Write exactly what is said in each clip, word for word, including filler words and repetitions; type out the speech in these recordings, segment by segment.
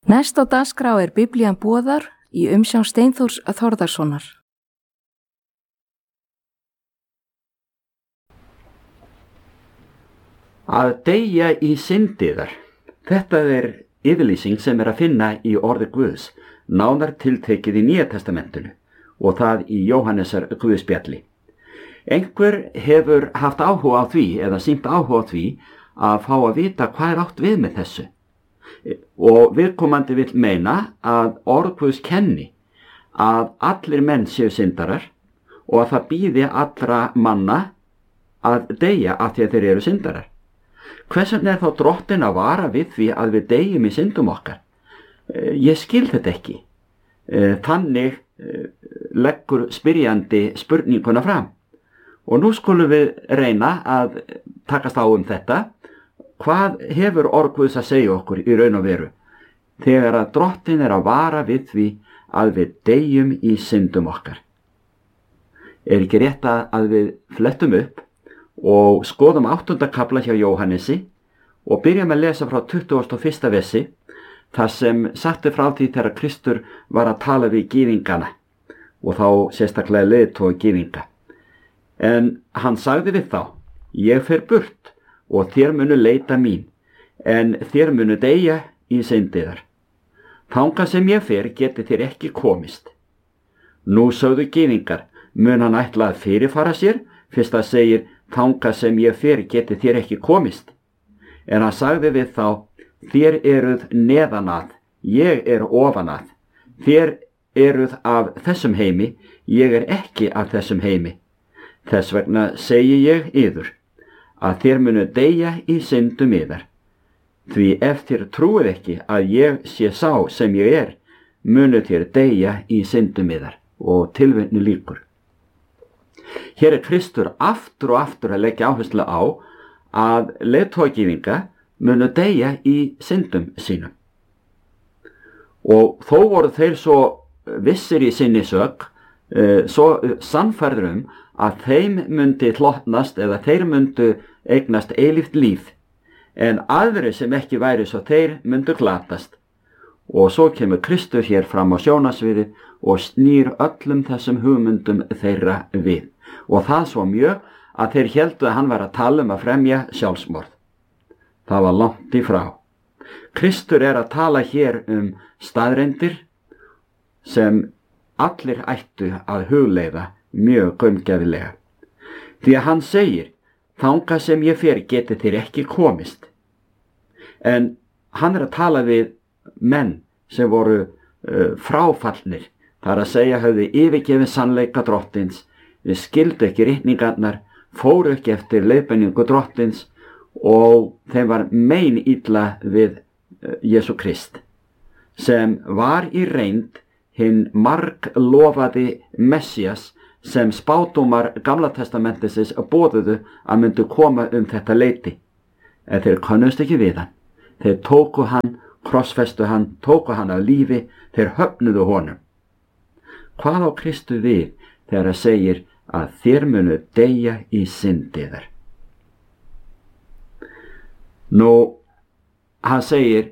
Næst á dagskrá er Biblían boðar í umsjón Steinþórs Þórðarsonar. Að deyja í syndiðar. Þetta er yfirlýsing sem er að finna í orði Guðs, nánar tiltekið í Nýja testamentinu og það í Jóhannesar Guðspjalli. Einhver hefur haft áhuga á því eða sýnt áhuga á því að fá að vita hvað er átt við með þessu. Og viðkomandi vill meina að orð Guðs kenni að allir menn séu syndarar og að það bíði allra manna að deyja af því að þeir eru syndarar. Hvers vegna er þá Drottinn að vara við því að við deyjum í syndum okkar? Ég skil þetta ekki. Þannig leggur spyrjandi spurninguna fram. Og nú skulum við reyna að takast á um þetta. Hvað hefur orð Guðs að segja okkur í raun og veru þegar að Drottinn er að vara við því að við deyjum í syndum okkar? Er ekki rétt að við flettum upp og skoðum áttunda kafla hjá Jóhannesi og byrjum að lesa frá tuttugasta og fyrsta versi þar sem sagt er frá því þegar Kristur var að tala við gyðingana og þá sérstaklega leiðtoga gyðinga. En hann sagði við þá: ég fer burt og þér munu leita mín, en þér munu deyja í syndiðar. Þangað sem ég fer geti þér ekki komist. Nú sögðu gyðingar: mun hann ætla að fyrirfara sér, fyrst það segir þangað sem ég fer geti þér ekki komist. En hann sagði við þá: þér eruð neðan að, ég er ofan að. Þér eruð af þessum heimi, ég er ekki af þessum heimi. Þess vegna segi ég yður að þér munu deyja í syndum yðar. Því ef þér trúið ekki að ég sé sá sem ég er, munu þér deyja í syndum yðar. Og tilvitnun lýkur. Hér er Kristur aftur og aftur að leggja áherslu á að leiðtogagyðinga munu deyja í syndum sínum. Og þó voru þeir svo vissir í sinni sök, svo sannfærður um að þeim myndi hlotnast eða þeir myndu eignast eilíft líf, en aðri sem ekki væri svo þeir myndu glatast. Og svo kemur Kristur hér fram á sjónasviði og snýr öllum þessum hugmyndum þeirra við. Og það svo mjög að þeir héldu að hann var að tala um að fremja sjálfsmorð. Það var langt í frá. Kristur er að tala hér um staðreyndir sem allir ættu að hugleiða mjög gaumgæfilega. Því að hann segir: þangað sem ég fer geti þér ekki komist. En hann er að tala við menn sem voru uh, fráfallnir, þar að segja höfðu yfirgefið sannleika Drottins, við skildu ekki ritningarnar, fóru ekki eftir leiðbeiningu Drottins og þeim var mein illa við uh, Jesú Krist, sem var í reynd hinn marglofaði Messías sem spádómar Gamla testamentisins boðuðu að myndu koma um þetta leyti. En þeir kannust ekki við hann. Þeir tóku hann, krossfestu hann, tóku hann af lífi, þeir höfnuðu honum. Hvað á Kristur við þegar það segir að þér munu deyja í syndiðar? Nú, hann segir: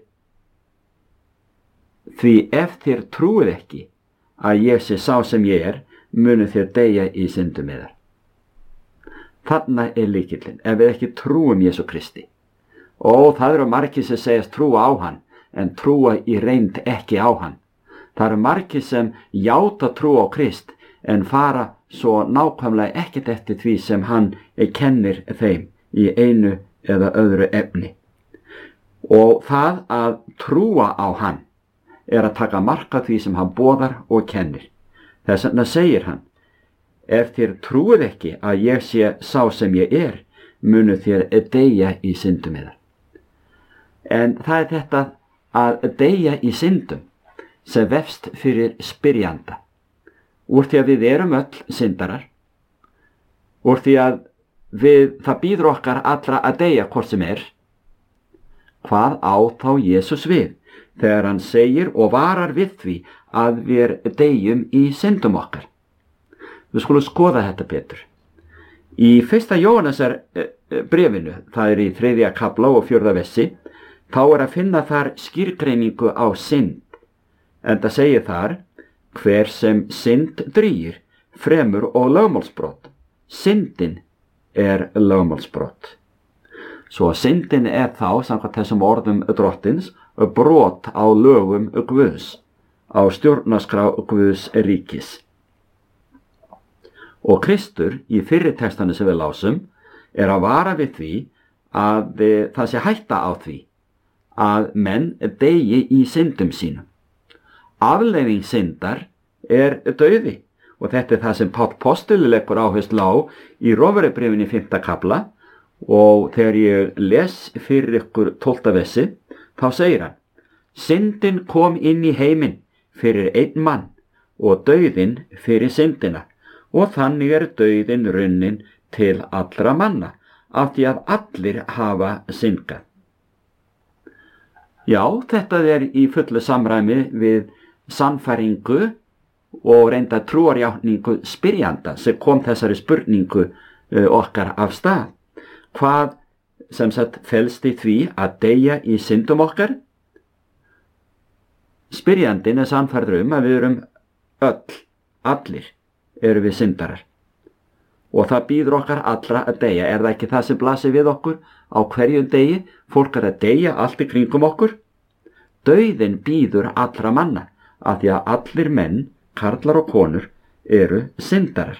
því ef þér trúið ekki að ég sé sá sem ég er, munu þér deyja í syndum yðar. Þarna er lykillinn, ef við ekki trúum Jesú Kristi. Og það eru margir sem segjast trúa á hann, en trúa í reynd ekki á hann. Það eru margir sem játa trú á Krist, en fara svo nákvæmlega ekkert eftir því sem hann kennir þeim í einu eða öðru efni. Og það að trúa á hann er að taka mark á því sem hann boðar og kennir. Þess vegna segir hann: ef þér trúið ekki að ég sé sá sem ég er, munu þér deyja í syndum yðar. En það er þetta að deyja í syndum sem vefst fyrir spyrjanda. Úr því að við erum öll syndarar, úr því að við, það býður okkar allra að deyja hvort sem er. Hvað á þá Jesús við þegar hann segir og varar við því að við deyjum í syndum okkar? Við skulum skoða þetta betur. Í fyrsta Jóhannesar brefinu, það er í þriðja kafla og fjórða versi, þá er að finna þar skýrgreiningu á synd, en það segir þar: hver sem synd drýgir fremur og lögmálsbrot. Syndin er lögmálsbrot. Svo syndin er þá, samkvæmt þessum orðum drottins, brot á lögum Guðs, á stjórnarskrá Guðs ríkis. Og Kristur í fyrri textanu sem við lásum er að vara við því að það sé hætta á því að menn deyi í syndum sínum. Afleiðing syndar er dauði, og þetta er það sem Páll postuli leggur áherslu á í Rómverjabréfinu í fimmta kafla, og þegar ég les fyrir ykkur tólfta versi, þá segir hann: syndin kom inn í heiminn fyrir einn mann og dauðinn fyrir syndina, og þannig er dauðinn runnin til allra manna, af því að allir hafa syndgað. Já, þetta er í fullu samræmi við sannfæringu og reynda trúarjátningu spyrjanda sem kom þessari spurningu okkar af stað. Hvað sem sagt felst í því að deyja í syndum okkar? Spyrjandinn er sannfærður um að við erum öll, allir eru við syndarar, og það býður okkar allra að deyja. Er það ekki það sem blasir við okkur á hverjum degi? Fólk er að deyja allt í kringum okkur. Dauðinn býður allra manna, af því að allir menn, karlar og konur, eru syndarar.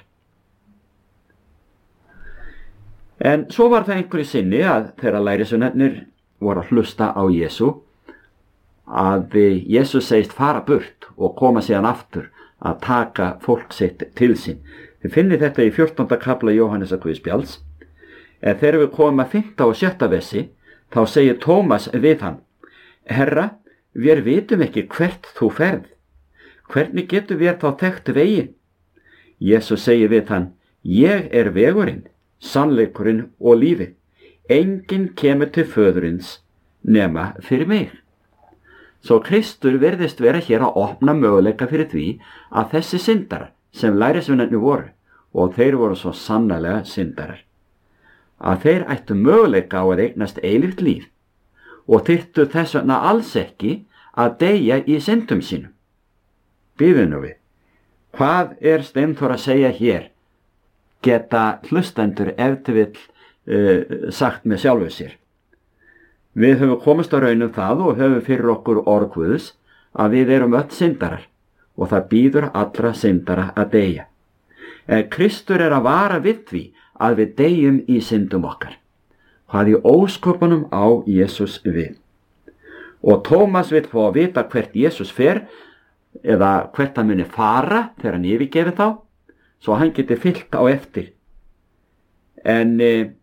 En svo var það einhverju sinni að þegar lærisveinarnir voru að hlusta á Jesú, að Jesús segist fara burt og koma síðan aftur að taka fólk sitt til sín. Þið finnið þetta í fjórtánda kafla Jóhannesar Guðspjalls. En þegar við komum að fimmta og sjötta versi, þá segir Tómas við hann: Herra, við vitum ekki hvert þú ferð. Hvernig getum við þá þekkt veginn? Jesús segir við hann: Ég er vegurinn, sannleikurinn og lífið. Enginn kemur til föðurins nema fyrir mig. Svo Kristur virðist vera hér að opna möguleika fyrir því að þessi syndarar sem lærisveinarnir voru, og þeir voru svo sannarlega syndarar, að þeir ættu möguleika á að eignast eilíft líf og þyrftu þess vegna alls ekki að deyja í syndum sínum. Bíðum nú við. Hvað er Steinþór að segja hér? Geta hlustendur ef til vill uh, sagt með sjálfu sér. Við höfum komist á raun um það og höfum fyrir okkur orð Guðs að við erum öll syndarar, og það býður allra syndara að deyja. En Kristur er að vara við því að við deyjum í syndum okkar. Hvað í ósköpunum á Jesús við? Og Tómas vill fá að vita hvert Jesús fer, eða hvert hann muni fara þegar hann yfirgefi þá, svo hann geti fylgt á eftir. En,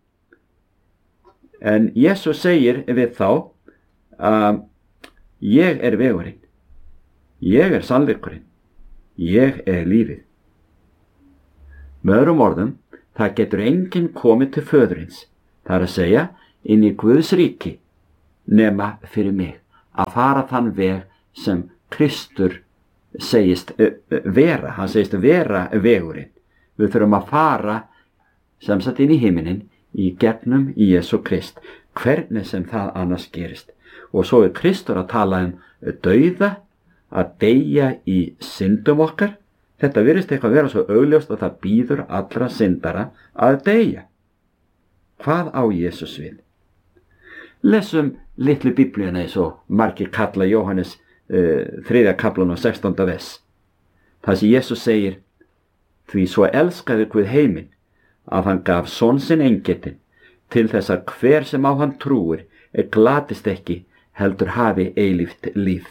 en Jesús segir við þá að ég er vegurinn, ég er sannleikurinn, ég er lífið. Með öðrum orðum, það getur enginn komið til föðurins, það er að segja inn í Guðs ríki, nema fyrir mig, að fara þann veg sem Kristur segist vera. Hann segist vera vegurinn. Við þurfum að fara sem sagt inn í himinin í gegnum Jesú Krist, hvernig sem það annars gerist. Og svo er Kristur að tala um dauða, að deyja í syndum okkar. Þetta virðist eitthvað vera svo augljóst að það býður allra syndara að deyja. Hvað á Jesús við? Lesum litlu biblíuna eins og margir kalla Jóhannes uh, þriðja kaflan og sextánda vers. Það sem Jesús segir: Því svo elskaði Guð heiminn að hann gaf son sinn eingetinn, til þess að hver sem á hann trúir er glatist ekki, heldur hafi eilíft líf.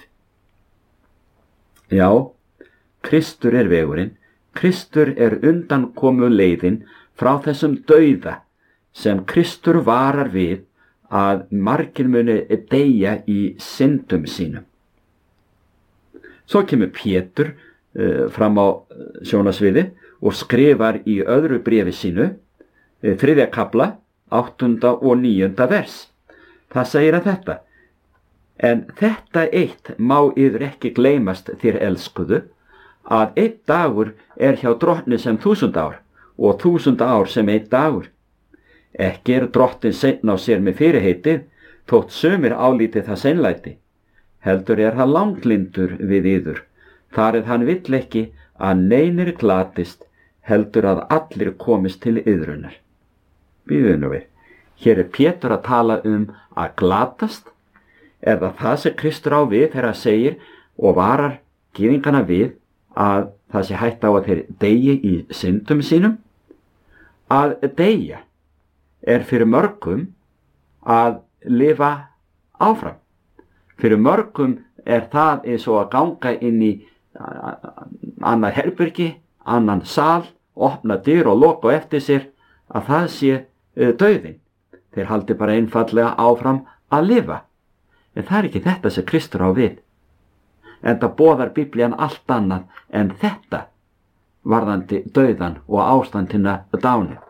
Já, Kristur er vegurinn, Kristur er undankomu leiðin frá þessum dauða sem Kristur varar við að margir muni deyja í syndum sínum. Svo kemur Pétur uh, fram á sjónasviði og skrifar í öðru bréfi sínu, uh, þriðja kafla, áttunda og níunda vers. Það segir að þetta: En þetta eitt má yður ekki gleymast, þér elskuðu, að einn dagur er hjá drottni sem þúsund ár, og þúsund ár sem einn dagur. Ekki er drottin seinna á sér með fyrirheitið, þótt sumir álíti það seinlæti. Heldur er hann langlindur við yður, þar er hann vill ekki að neinir glatist, heldur að allir komist til iðrunar. Bíðum nú við. Hér er Pétur að tala um að glatast. Er það það sem Kristur á við þegar hann segir og varar gyðingana við að það sé hætt á að þeir deyi í syndum sínum? Að deyja er fyrir mörgum að lifa áfram. Fyrir mörgum er það eins og að ganga inn í annar herbyrgi, annan sal, opna dyr og loka eftir sér, að það sé dauðinn. Þeir haldi bara einfallega áfram að lifa. En það er ekki þetta sem Kristur á við. Enda boðar Biblían allt annað en þetta varðandi dauðan og ástandina dánu.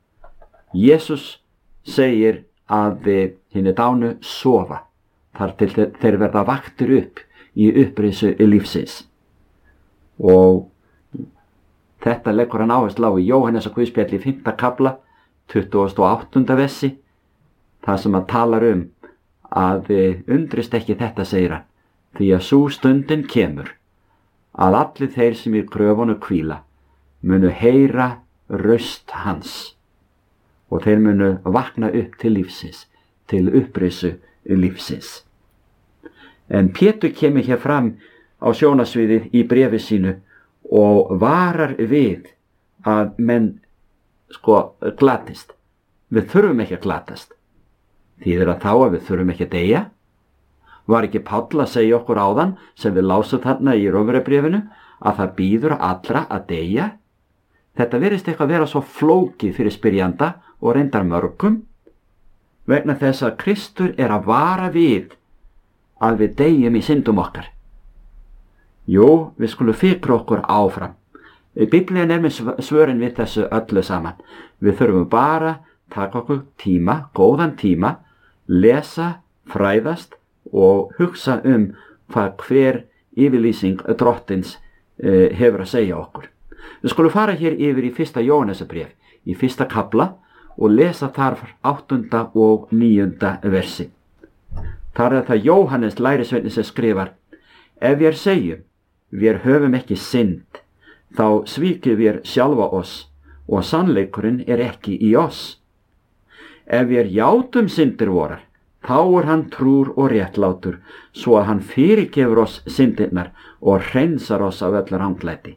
Jesús segir að hinni dánu sofa, þar til þeir verða vaktir upp í upprisu lífsins. Og þetta leggur hann áherslu á í Jóhannesar Guðspjalli í fimmta kafla, tuttugasta og áttunda versi, það sem hann talar um að undrist ekki þetta, segir hann, því að sú stundin kemur að allir þeir sem í gröfunum hvíla munu heyra röst hans og þeir munu vakna upp til lífsins, til upprisu lífsins. En Pétur kemur hér fram á sjónasviðið í bréfi sínu og varar við að menn sko glatist. Við þurfum ekki að glatast. Þýðir að þá að við þurfum ekki að deyja? Var ekki Páll að segja okkur áðan sem við lásum þarna í Rómverjabréfinu að það bíður allra að deyja? Þetta virðist eitthvað vera svo flókið fyrir spyrjanda og reyndar mörgum vegna þess að Kristur er að vara við að við deyjum í syndum okkar. Jú, við skulum fikra okkur áfram. Biblían er með svörin við þessu öllu saman. Við þurfum bara taka okkur tíma, góðan tíma, lesa, fræðast og hugsa um hvað hver yfirlýsing drottins eh, hefur að segja okkur. Við skulum fara hér yfir í fyrsta Jóhannesarbréf, í fyrsta kafla og lesa þar áttunda og níunda versi. Þar er það Jóhannes lærisveinn sem skrifar: Ef við segjum, við höfum ekki synd, þá svíkjum við sjálfa oss og sannleikurinn er ekki í oss. Ef við játum syndir vorar, þá er hann trúr og réttlátur, svo að hann fyrirgefur oss syndirnar og hreinsar oss af öllu ranglæti.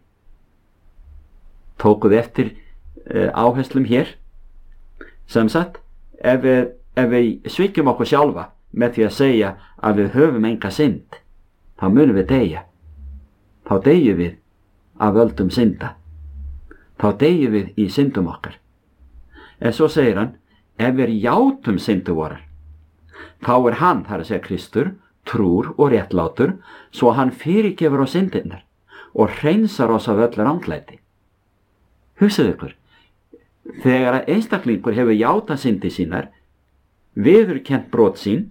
Tókuð eftir uh, áherslum hér? Sem sagt, ef við, ef við svíkjum okkur sjálfa með því að segja að við höfum enga synd, þá munum við deyja. Þá deyjum við af völdum synda. Þá deyjum við í syndum okkar. En svo segir hann, ef við játum syndir vorar, þá er hann, þar að segja Kristur, trúr og réttlátur, svo að hann fyrirgefur oss syndirnar og hreinsar oss af öllu ranglæti. Hugsaðu ykkur, þegar að einstaklingur hefur játað syndir sínar, viðurkennt brot sín,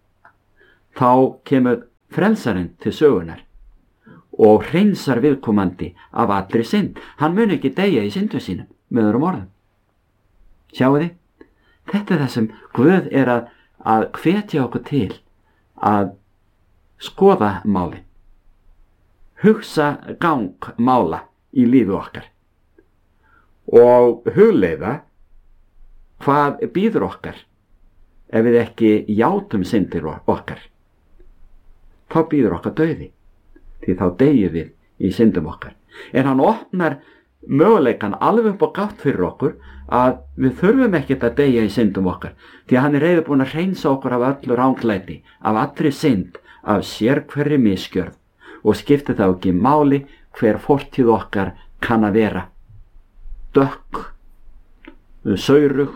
þá kemur frelsarinn til sögunar og hreinsar viðkomandi af allri synd. Hann mun ekki deyja í syndum sínum, með öðrum orðum. Sjáu þið? Þetta er það sem Guð er að, að hvetja okkur til að skoða málin. Hugsa gang mála í lífi okkar og hugleiða hvað býður okkar ef við ekki játum syndir okkar. Þá býður okkar dauði, því þá deyjum við í syndum okkar. En hann opnar möguleikan alveg upp á gátt fyrir okkur að við þurfum ekkert að deyja í syndum okkar, því að hann er reiðubúinn að hreinsa okkur af öllu ranglæti, af allri synd, af sérhverri misgjörð, og skipti þá ekki máli hver fortíð okkar kann að vera. Dökk, saurug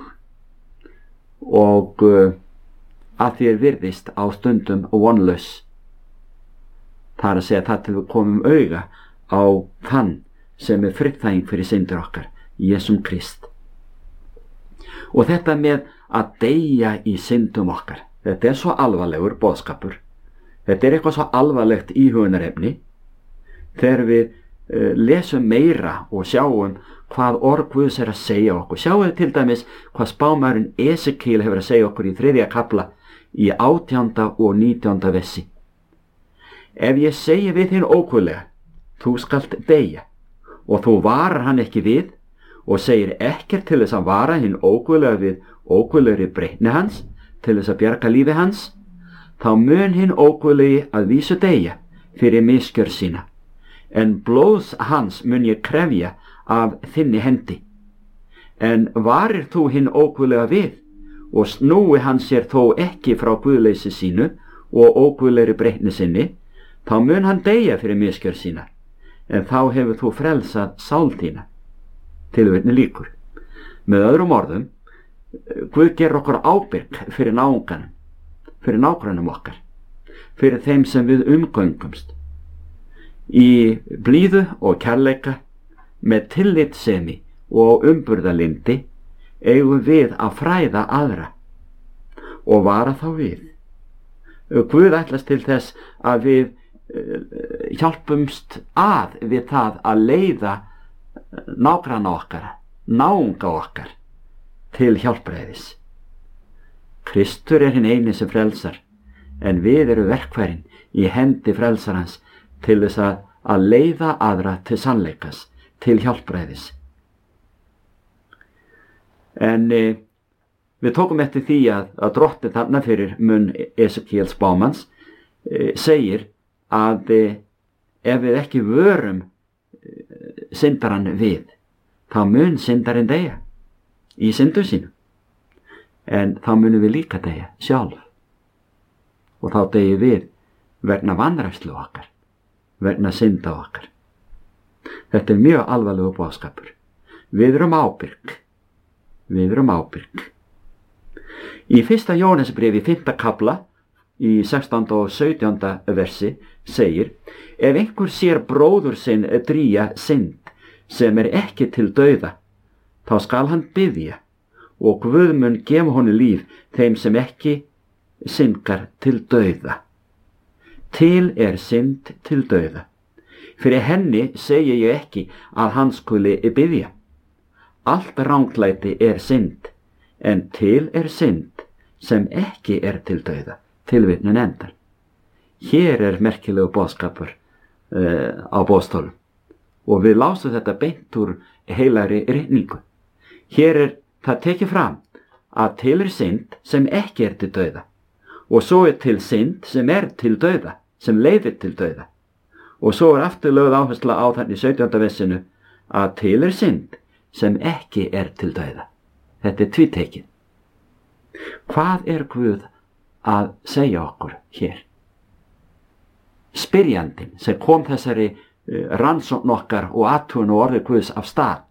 og uh, að því er virðist á stundum vonlaus. Það er að segja það til við komum auga á þann sem er friðþæging fyrir syndir okkar, Jesúm Krist. Og þetta með að deyja í syndum okkar, þetta er svo alvarlegur boðskapur. Þetta er eitthvað svo alvarlegt íhugunarefni þegar við uh, lesum meira og sjáum hvað orð Guðs er að segja okkur. Sjáum við til dæmis hvað spámaðurinn Esekíel hefur að segja okkur í þriðja kafla í átjánda og nítjánda vessi. Ef ég segi við hinn ókvölega, þú skalt deyja, og þú varar hann ekki við og segir ekkert til þess að vara hinn ókvölega við ókvölegri breytni hans til þess að bjarga lífi hans, þá mun hinn ókvölegi að vísu deyja fyrir misgjörð sína, en blóðs hans mun ég krefja af þinni hendi. En varir þú hinn ókvölega við og snúi hann sér þó ekki frá guðleysi sínu og ókvölegri breytni sinni, þá mun hann deyja fyrir misgjörð sína, en þá hefur þú frelsað sál þína. Tilvitni lýkur. Með öðrum orðum, Guð gerir okkur ábyrg fyrir náunganum, fyrir nágrannum okkar, fyrir þeim sem við umgöngumst. Í blíðu og kærleika, með tillitssemi og umburðarlyndi, eigum við að fræða aðra og vara þá við. Guð ætlast til þess að við hjálpumst að við það að leiða nágranna okkar, náunga okkar, til hjálpræðis. Kristur er hinn eini sem frelsar, en við eru verkfærin í hendi frelsarans til þess að, að leiða aðra til sannleikas, til hjálpræðis. En e, við tókum eftir því að, að drottinn þarna fyrir munn Esekíels spámanns e, segir að e, ef við ekki vörum e, syndarann við, þá mun syndarinn deyja í syndum sínum, en þá munum við líka deyja sjálf, og þá deyjum við vegna vanrækslu okkar, vegna synda okkar. Þetta er mjög alvarlegur boðskapur. Við erum ábyrg, við erum ábyrg. Í fyrsta Jóhannesbréfi fimmta kafla, í sextánda og sautjánda versi, segir: ef einhver sér bróður sinn drýja synd sem er ekki til dauða, þá skal hann biðja, og Guð mun gefa honum líf þeim sem ekki syndgar til dauða. Til er synd til dauða. Fyrir henni segi ég ekki að hann skuli biðja. Allt ranglæti er synd, en til er synd sem ekki er til dauða. Tilvitnun endar. Hér er merkilegu boðskapur uh, á boðstólum, og við lásum þetta beint úr heilagri ritningu. Hér er það tekið fram að til er synd sem ekki er til dauða, og svo er til synd sem er til dauða, sem leiðir til dauða. Og svo er aftur lögð áhersla á þannig í sautjánda versinu að til er synd sem ekki er til dauða. Þetta er tvítekið. Hvað er Guð að segja okkur hér? Spyrjandinn sem kom þessari uh, rannsókn okkar og athugun og orði Guðs af stað,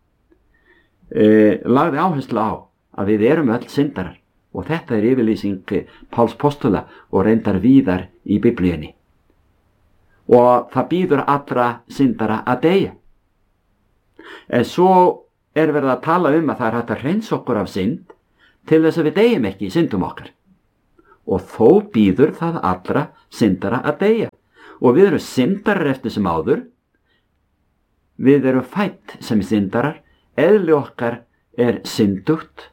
uh, lagði áherslu á að við erum öll syndarar, og þetta er yfirlýsing Páls postula og reyndar víðar í Biblíunni. Og það býður allra syndara að deyja. En svo er verið að tala um að það er hægt að hreinsa okkur af synd til þess að við deyjum ekki í syndum okkar. Og þó býður það allra syndara að deyja. Og við erum syndarar eftir sem áður. Við erum fædd sem syndarar. Eðli okkar er syndugt.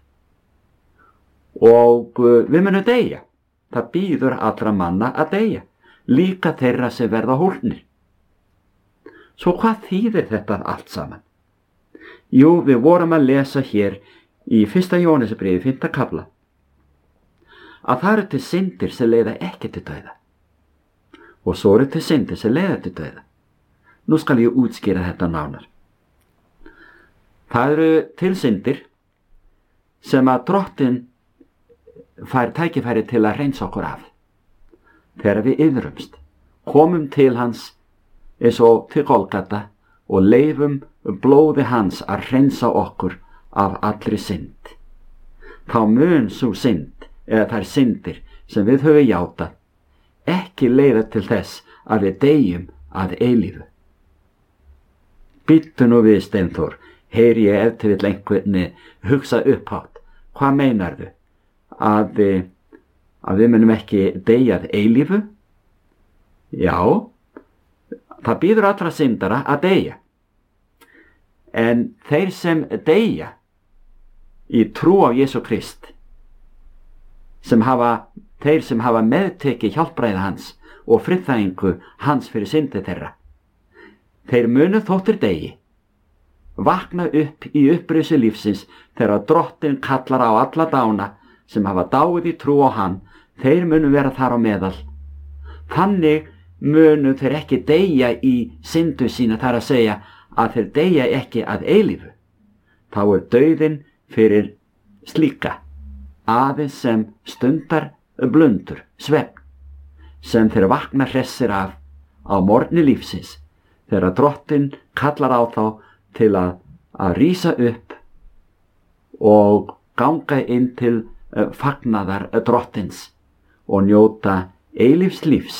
Og við munum deyja. Það býður allra manna að deyja. Líka þeirra sem verða hólnir. Svo hvað þýðir þetta allt saman? Jú, við vorum að lesa hér í fyrsta Jóhannesbréfi fimmta kafla að það eru til syndir sem leiða ekki til dauða, og svo eru til syndir sem leiða til dauða. Nú skal ég útskýra þetta nánar. Það eru til syndir sem að drottinn fær tækifæri til að hreinsa okkur af. Þegar við iðrumst, komum til hans eins og til Golgata og leifum blóði hans að hreinsa okkur af allri synd. Þá mun sú synd, eða þær syndir sem við höfum játað, ekki leiða til þess að við deyjum að eilífu. Bíddu nú við, Steinþór, heyri ég ef til vill einhverni hugsa upphátt. Hvað meinarðu? Að við að við munum ekki deyja að eilífu? Já, það býður allra syndara að deyja. En þeir sem deyja í trú á Jesú Krist, sem hafa þeir sem hafa meðtekið hjálpræði hans og friðþægingu hans fyrir syndi þeirra. Þeir munu þóttir degi vakna upp í upprisi lífsins þegar Drottinn kallar á alla dána sem hafa dáið í trú á hann, þeir munu vera þar á meðal. Þannig munu þeir ekki deyja í syndu sína, þar að segja að þeir deyja ekki að eilífu. Þá er dauðinn fyrir slíka aðeins sem stundar blundur, svefn, sem þeir vakna hressir af á morgni lífsins, þegar Drottinn kallar á þá til að, að rísa upp og ganga inn til uh, fagnaðar uh, Drottins og njóta eilífs lífs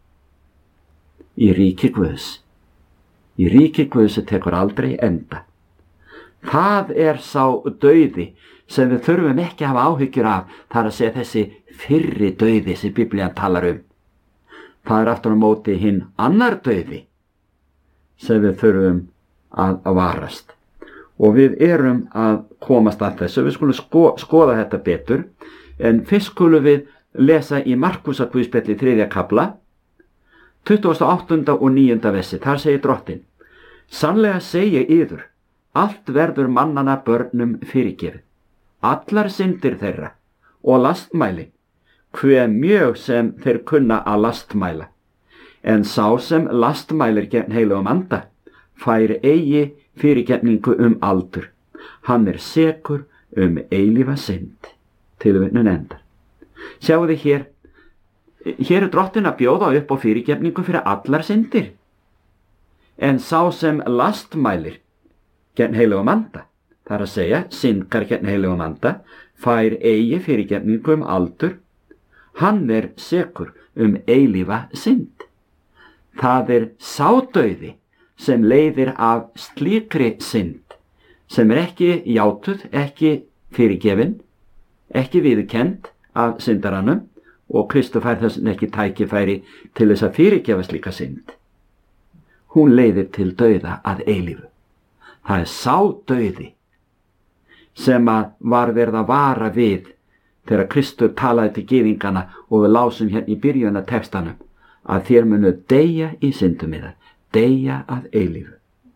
í ríki Guðs. Í ríki Guðs tekur aldrei enda. Það er sá dauði sem við þurfum ekki að hafa áhyggjur af, þar að segja þessi fyrri dauði sem Biblían talar um. Það er aftur á móti hinn annar dauði sem við þurfum að, að varast. Og við erum að komast að þessu, við skulum sko, skoða þetta betur, en fyrst skulum við lesa í Markúsar Guðspjalli þriðja kafla, tuttugasta og áttunda og níunda versi. Þar segir Drottinn: Sannlega segi yður, allt verður mannanna börnum fyrirgefið, allar syndir þeirra og lastmæli, hve mjög sem þeir kunna að lastmæla. En sá sem lastmælir gegn heilugum anda fær eigi fyrirgefningu um aldur. Hann er sekur um eilífa synd. Tilvitnun endar. Sjáu þið hér, hér er Drottinn að bjóða upp á fyrirgefningu fyrir allar syndir. En sá sem lastmælir gegn heilugum anda, það er að segja syndgar gegn heilugum anda, fær eigi fyrirgefningu um aldur. Hann er sekur um eilífa synd. Það er sá dauði sem leiðir af slíkri synd, sem er ekki játuð, ekki fyrirgefin, ekki viðurkennd af syndaranum, og Kristur fær þess ekki tækifæri til þess að fyrirgefa slíka synd. Hún leiðir til dauða að eilífu. Það er sá dauði sem að var verið að vara við þegar Kristur talaði til gyðingana, og við lásum hérna í byrjun af textanum að þér munu deyja í syndum yðar, deyja að eilífu.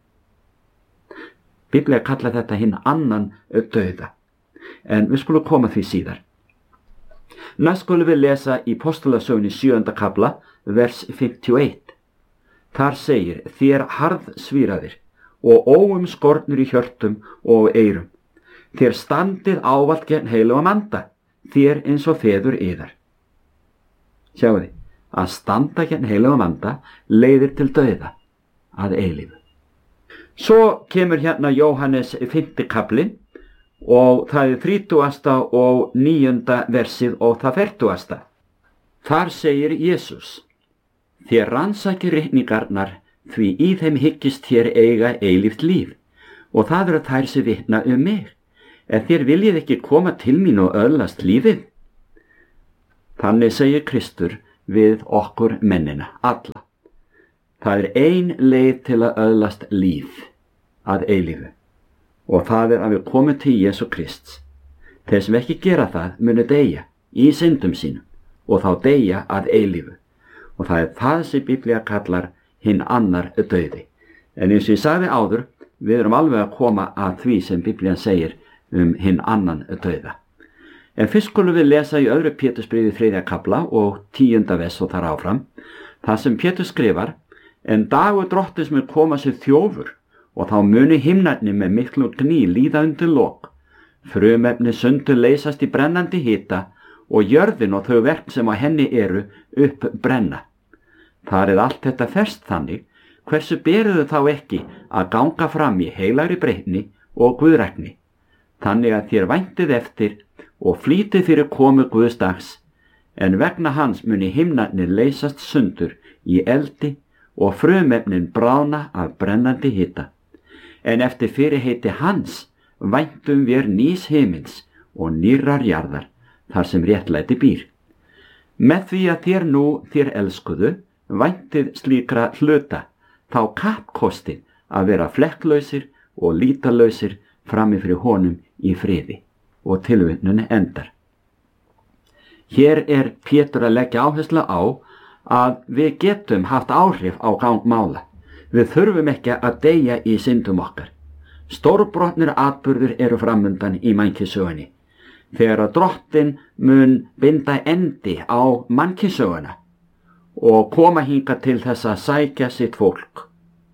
Biblía kallar þetta hinn annan dauða, en við skulum koma því síðar. Næst skulum við lesa í Postulasögunni sjöunda kafla, vers fimmtíu og eitt. Þar segir: Þér harðsvíraðir og óumskornir í hjörtum og eyrum, þér standið ávallt gegn heilugum anda, þér eins og feður yðar. Sjáu þið, að standa gegn heilugum anda leiðir til dauða að eilífu. Svo kemur hérna Jóhannes fimmti kafli, og það er þrítugasta og níunda versið og það fertugasta. Þar segir Jesús: Þér rannsakið ritningarnar, því í þeim hyggist þér eiga eilíft líf, og það eru þær sem vitna um mig, en þér viljið ekki koma til mín og öðlast lífið. Þannig segir Kristur við okkur mennina, alla. Það er ein leið til að öðlast líf að eilífu, og það er að við komum til Jesú Krists. Þeir sem ekki gera það munu deyja í syndum sínum, og þá deyja að eilífu, og það er það sem Biblía kallar hinn annar dauði. En eins og ég sagði áður, við erum alveg að koma að því sem Biblían segir um hinn annan dauða. En fyrst skulum við lesa í öðru Pétursbréfi þriðja kafla og tíunda vers og þar áfram, það sem Pétur skrifar: En dagur Drottins mun koma sér þjófur, og þá muni himnarnir með miklu gný líða undir lok. Frumefni sundur leysast í brennandi hita, og jörðin og þau verk sem á henni eru upp brenna. Þar er allt þetta ferst þannig, hversu beruðu þá ekki að ganga fram í heilagri breytni og guðrækni, þannig að þér væntið eftir og flýtið fyrir komu Guðs dags, en vegna hans muni himnarnir leysast sundur í eldi og frumefnin bráðna af brennandi hita. En eftir fyrirheiti hans væntum við nýs himins og nýrrar jarðar, þar sem réttlæti býr. Með því að þér nú, þér elskuðu, væntið slíkra hluta, þá kappkostið að vera flekklausir og lítalausir frammi fyrir honum í friði. Og tilvitnun endar. Hér er Pétur að leggja áherslu á að við getum haft áhrif á gang mála. Við þurfum ekki að deyja í syndum okkar. Stórbrotnir atburður eru framundan í mannkynssögunni. Þegar að Drottinn mun binda endi á mannkynssöguna og koma hingað til þess að sækja sitt fólk.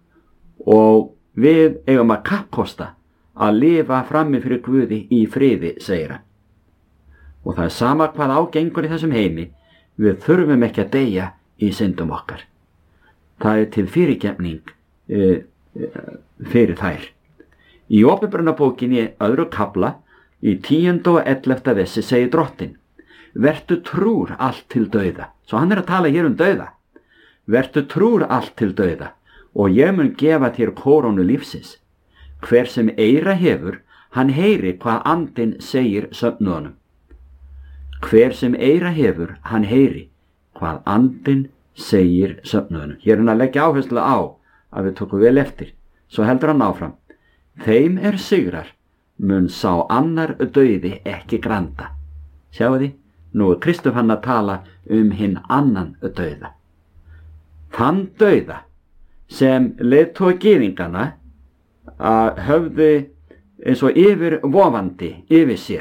Og við eigum að kappkosta að lifa frammi fyrir Guði í friði, segir hann. Og það er sama hvað ágengur í þessum heimi, við þurfum ekki að deyja í syndum okkar. Það er til fyrirgefning e, e, fyrir þær. Í Opinberunarbókinni öðru kafla, í tíunda og ellefta versi segir Drottinn: vertu trúr allt til dauða. Svo hann er að tala hér um dauða. Vertu trúr allt til dauða, og ég mun gefa þér kórónu lífsins. Hver sem eyra hefur, hann heyri hvað andinn segir söfnuðunum. Hver sem eyra hefur, hann heyri hvað andinn segir söfnuðunum. Hér er hann að leggja áherslu á að við tökum vel eftir. Svo heldur hann áfram: þeim er sigrar, mun sá annar dauði ekki granda. Sjáu því, nú er Kristur hann að tala um hinn annan dauða. Þann dauða sem leiðtogi gyðinganna að höfðu eins og yfir vofandi yfir sér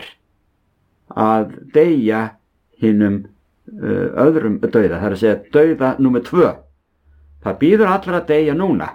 að deyja hinnum uh, öðrum dauða, það er að segja dauða númer tvö. Það býður allra að deyja núna,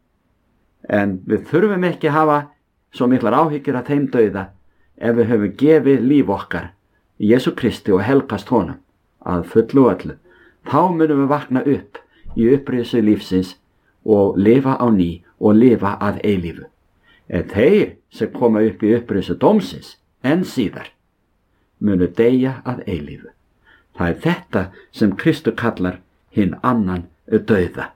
en við þurfum ekki að hafa svo miklar áhyggjur af þeim dauða ef við höfum gefið líf okkar í Jesú Kristi og helgast honum að fullu og öllu. Þá munum við vakna upp í upprisu lífsins og lifa á ný og lifa að eilífu. En þeir sem koma upp í upprisu dómsins en síðar munu deyja að eilífu. Það er þetta sem Kristur kallar hinn annan dauða.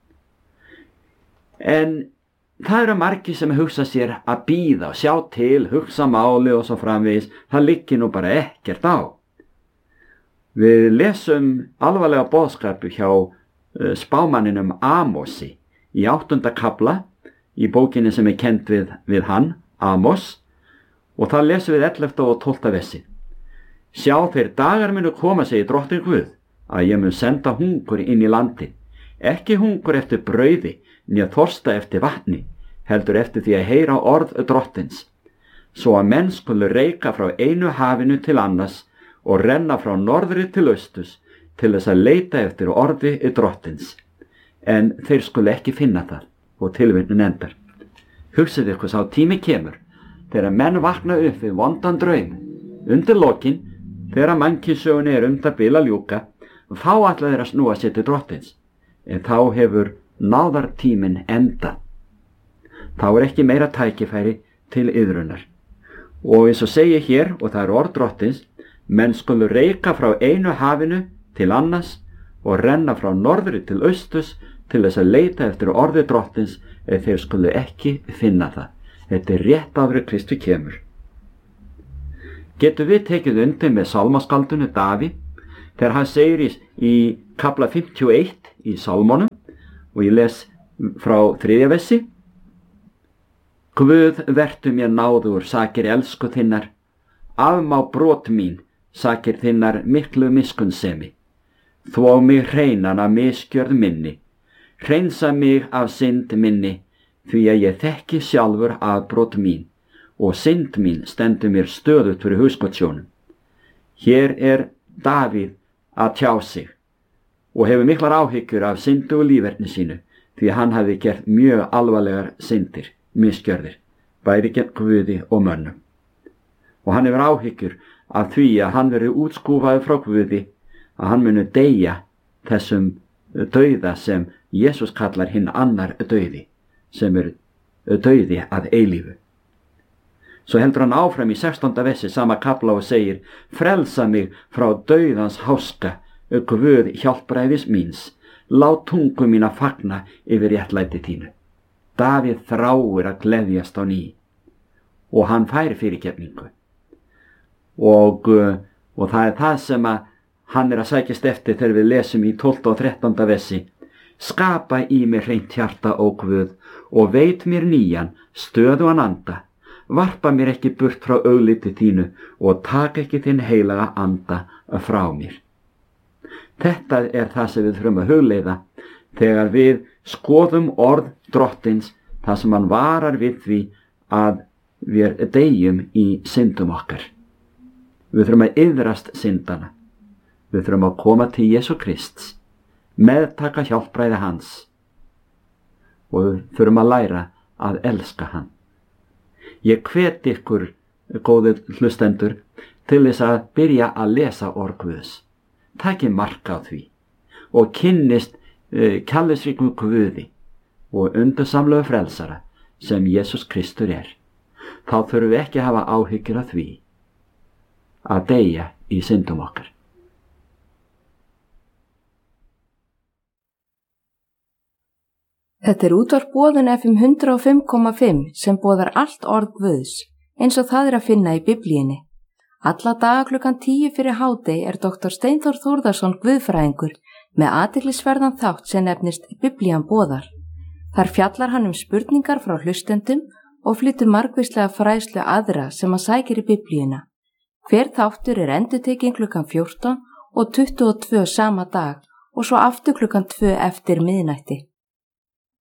En það eru margir sem hugsa sér að bíða og sjá til, hugsa máli og svo framvegis. Það liggir nú bara ekkert á. Við lesum alvarlega boðskapu hjá uh, spámanninum Amosi í áttunda kafla í bókinni sem er kennd við, við hann, Amos, og það lesum við ellefta og tólfta versi. Sjá, þeir dagar munu koma, segir Drottinn Guð, að ég mun senda hungur inn í landi, ekki hungur eftir brauði, né þorsta eftir vatni, heldur eftir því að heyra orð Drottins, svo að menn skulu reika frá einu hafinu til annars og renna frá norðri til austus til þess að leita eftir orði Drottins, en þeir skulu ekki finna það. Og tilvitnun endar. Hugsið ykkur, sá tími kemur þegar menn vakna upp við vondan draum undir lokin, þegar mannkynssögunni er um það bil að ljúka, þá ætla þeir að snúa sér til Drottins, en þá hefur náðartíminn endað. Þá er ekki meira tækifæri til iðrunar. Og eins og segir hér, og það er orð Drottins: menn skulu reika frá einu hafinu til annars og renna frá norðri til austus til þess að leita eftir orði Drottins, ef þeir skulu ekki finna það. Þetta er rétt áður en Kristur kemur. Getum við tekið undir með sálmaskaldinu Davíð þegar hann segir í, í kafla fimmtíu og eitt í Sálmonum, og ég les frá þriðja versi: Guð, vertu mér náður, sakir elsku þinnar, afmá brot mín, sakir þinnar miklu miskunnsemi, þvó mig hreinan af misgjörð minni, hreinsa mig af synd minni, því að ég þekki sjálfur afbrot mín og synd mín stendur mér stöðugt fyrir hugskotssjónum. Hér er Davíð að tjá sig og hefur miklar áhyggjur af syndu og líferni sínu, því hann hafi gert mjög alvarlegar syndir, misgjörðir, bæði gegn Guði og mönnum. Og hann hefur áhyggjur af því að hann veri útskúfaður frá Guði, að hann muni deyja þessum dauða sem Jesús kallar hinn annar dauði, sem er dauði að eilífu. Svo heldur hann áfram í sextánda versi sama kafla og segir: frelsa mig frá dauðans háska, Guð hjálpræðis míns, lát tungu mína fagna yfir réttlæti þínu. Davíð þráir að gleðjast á ný og hann fær fyrirgefningu. Og, og það er það sem að hann er að sækjast eftir þegar við lesum í tólfta og þrettánda versi: skapa í mér hreint hjarta, ó Guð, og veit mér nýjan, stöðugan anda. varpa mér ekki burt frá augliti þínu og taka ekki þinn heilaga anda frá mér. Þetta er það sem við þurfum að hugleiða þegar við skoðum orð Drottins, það sem hann varar við því að við deyjum í syndum okkar. Við þurfum að iðrast syndana. Við þurfum að koma til Jesú Krists, meðtaka hjálpræði hans og við þurfum að læra að elska hann. Ég hvet ykkur, góðir hlustendur, til þess að byrja að lesa orð Guðs. Takið mark á því og kynnist uh, kærleiksríkum Guði og undursamlegu frelsara sem Jesús Kristur er. Þá þurfum við ekki að hafa áhyggjur af því að deyja í syndum okkar. Þetta er útvarp Boðun F M hundrað og fimm komma fimm sem boðar allt orð Guðs, eins og það er að finna í Biblíunni. Alla daga klukkan tíu fyrir hádegi er doktor Steinþór Þórðarson guðfræðingur með athyglisverðan þátt sem nefnist Biblían boðar. Þar fjallar hann um spurningar frá hlustendum og flytur margvíslega fræðslu aðra sem að sækir í Biblíuna. Hver þáttur er endurtekinn klukkan fjórtán og tuttugu og tvö sama dag og svo aftur klukkan tvö eftir miðnætti.